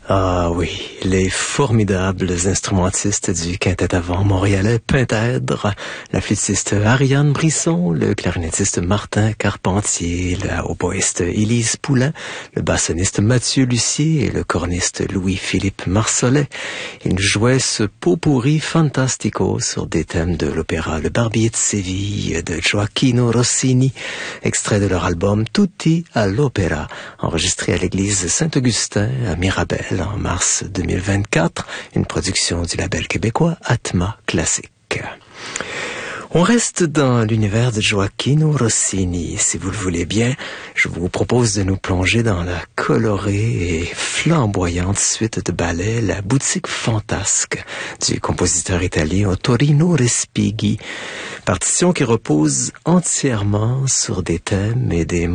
Ah oui, les formidables instrumentistes du quintet à vent montréalais Pintèdre, la flûtiste Ariane Brisson, le clarinettiste Martin Carpentier, la hautboïste Élise Poulain, le bassoniste Mathieu Lucier et le corniste Louis-Philippe Marsollet. Ils jouaient ce pot-pourri fantastico sur des thèmes de l'opéra Le Barbier de Séville de Gioacchino Rossini, extrait de leur album Tutti all'Opera, enregistré à l'église Saint-Augustin à Mirabel en mars 2024, une production du label québécois Atma Classique. On reste dans l'univers de Gioacchino Rossini. Si vous le voulez bien, je vous propose de nous plonger dans la colorée et flamboyante suite de ballets La boutique fantasque du compositeur italien Torino Respighi. Partition qui repose entièrement sur des thèmes et des